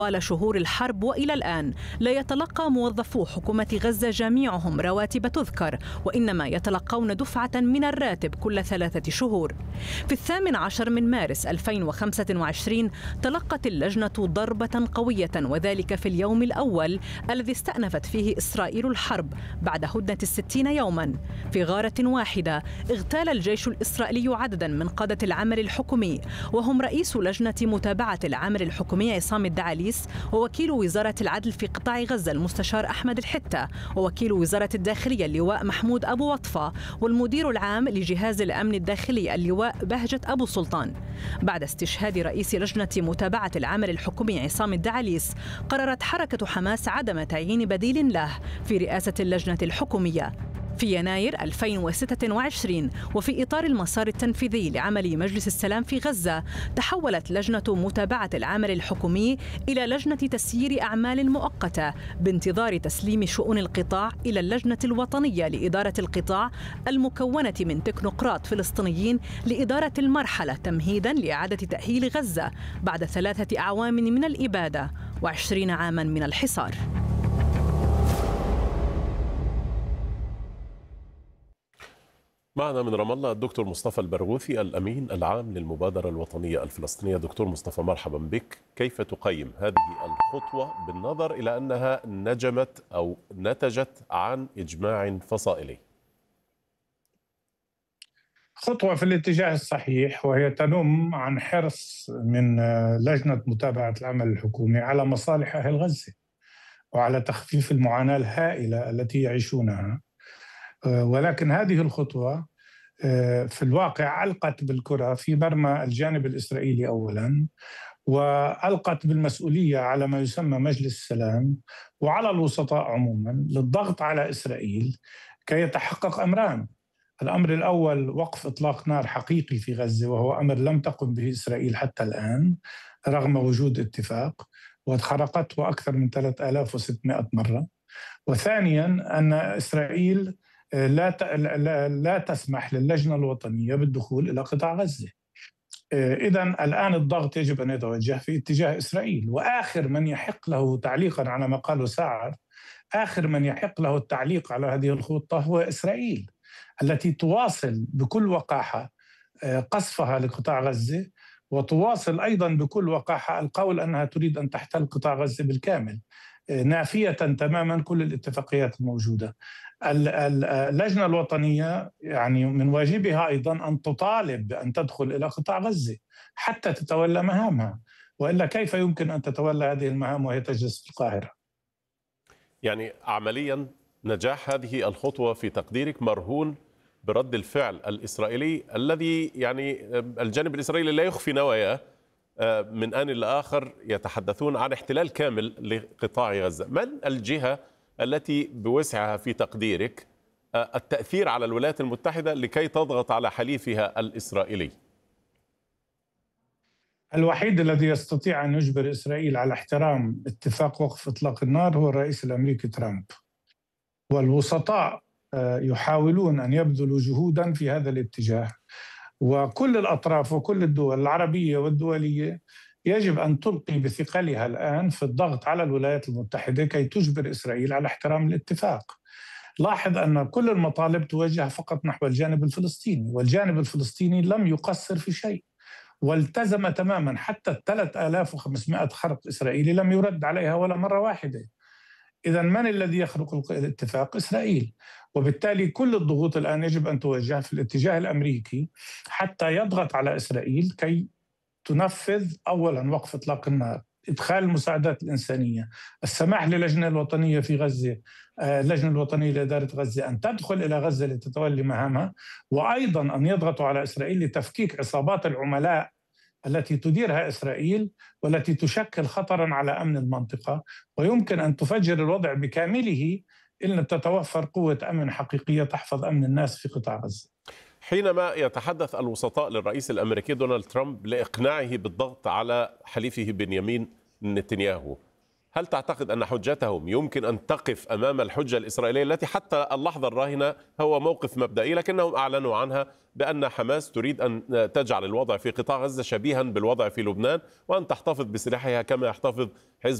طوال شهور الحرب وإلى الآن لا يتلقى موظفو حكومة غزة جميعهم رواتب تذكر، وإنما يتلقون دفعة من الراتب كل 3 شهور. في 18 من مارس 2025 تلقت اللجنة ضربة قوية، وذلك في اليوم الأول الذي استأنفت فيه إسرائيل الحرب بعد هدنة 60 يوما. في غارة واحدة اغتال الجيش الإسرائيلي عددا من قادة العمل الحكومي، وهم رئيس لجنة متابعة العمل الحكومي عصام الدعاليس، ووكيل وزارة العدل في قطاع غزة المستشار أحمد الحتة، ووكيل وزارة الداخلية اللواء محمود أبو وطفة، والمدير العام لجهاز الأمن الداخلي اللواء بهجة أبو سلطان. بعد استشهاد رئيس لجنة متابعة العمل الحكومي عصام الدعاليس، قررت حركة حماس عدم تعيين بديل له في رئاسة اللجنة الحكومية في يناير 2026. وفي إطار المسار التنفيذي لعمل مجلس السلام في غزة، تحولت لجنة متابعة العمل الحكومي إلى لجنة تسيير أعمال مؤقتة بانتظار تسليم شؤون القطاع إلى اللجنة الوطنية لإدارة القطاع المكونة من تكنوقراط فلسطينيين لإدارة المرحلة تمهيدا لإعادة تأهيل غزة بعد 3 أعوام من الإبادة و20 عاما من الحصار. معنا من رام الله الدكتور مصطفى البرغوثي الأمين العام للمبادرة الوطنية الفلسطينية. دكتور مصطفى، مرحبا بك. كيف تقيم هذه الخطوة بالنظر إلى أنها نجمت أو نتجت عن إجماع فصائلي؟ خطوة في الاتجاه الصحيح، وهي تنم عن حرص من لجنة متابعة العمل الحكومي على مصالح أهل غزة وعلى تخفيف المعاناة الهائلة التي يعيشونها. ولكن هذه الخطوة في الواقع علقت بالكرة في مرمى الجانب الإسرائيلي أولاً، وألقت بالمسؤولية على ما يسمى مجلس السلام وعلى الوسطاء عموماً للضغط على إسرائيل كي يتحقق أمران. الأمر الأول وقف إطلاق نار حقيقي في غزة، وهو أمر لم تقم به إسرائيل حتى الآن رغم وجود اتفاق، وخرقته أكثر من 3600 مرة. وثانياً أن إسرائيل لا تسمح للجنة الوطنية بالدخول إلى قطاع غزة. إذن الآن الضغط يجب أن يتوجه في اتجاه إسرائيل، وآخر من يحق له تعليقاً على ما قاله سعد، آخر من يحق له التعليق على هذه الخطة هو إسرائيل التي تواصل بكل وقاحة قصفها لقطاع غزة، وتواصل أيضاً بكل وقاحة القول أنها تريد أن تحتل قطاع غزة بالكامل، نافية تماماً كل الاتفاقيات الموجودة. اللجنة الوطنية يعني من واجبها أيضاً أن تطالب بأن تدخل إلى قطاع غزة حتى تتولى مهامها، وإلا كيف يمكن أن تتولى هذه المهام وهي تجلس في القاهرة؟ يعني عملياً نجاح هذه الخطوة في تقديرك مرهون برد الفعل الإسرائيلي الذي يعني الجانب الإسرائيلي لا يخفي نواياه، من آن لآخر يتحدثون عن احتلال كامل لقطاع غزة. من الجهة التي بوسعها في تقديرك التأثير على الولايات المتحدة لكي تضغط على حليفها الإسرائيلي؟ الوحيد الذي يستطيع أن يجبر إسرائيل على احترام اتفاق وقف إطلاق النار هو الرئيس الأمريكي ترامب، والوسطاء يحاولون أن يبذلوا جهوداً في هذا الاتجاه، وكل الأطراف وكل الدول العربية والدولية يجب أن تلقي بثقلها الآن في الضغط على الولايات المتحدة كي تجبر إسرائيل على احترام الاتفاق. لاحظ أن كل المطالب توجه فقط نحو الجانب الفلسطيني، والجانب الفلسطيني لم يقصر في شيء والتزم تماما، حتى 3500 خرق إسرائيلي لم يرد عليها ولا مرة واحدة. إذن من الذي يخرق الاتفاق؟ إسرائيل. وبالتالي كل الضغوط الآن يجب أن توجه في الاتجاه الأمريكي حتى يضغط على إسرائيل كي تنفذ أولا وقف إطلاق النار، إدخال المساعدات الإنسانية، السماح للجنة الوطنية في غزة، اللجنة الوطنية لإدارة غزة أن تدخل إلى غزة لتتولي مهامها، وأيضا أن يضغطوا على إسرائيل لتفكيك عصابات العملاء التي تديرها إسرائيل والتي تشكل خطراً على أمن المنطقة، ويمكن أن تفجر الوضع بكامله إن لم تتوفر قوة أمن حقيقية تحفظ أمن الناس في قطاع غزة. حينما يتحدث الوسطاء للرئيس الأمريكي دونالد ترامب لإقناعه بالضغط على حليفه بنيامين نتنياهو، هل تعتقد أن حجتهم يمكن أن تقف أمام الحجة الإسرائيلية التي حتى اللحظة الراهنة هو موقف مبدئي، لكنهم أعلنوا عنها بأن حماس تريد أن تجعل الوضع في قطاع غزة شبيها بالوضع في لبنان، وأن تحتفظ بسلاحها كما يحتفظ حزب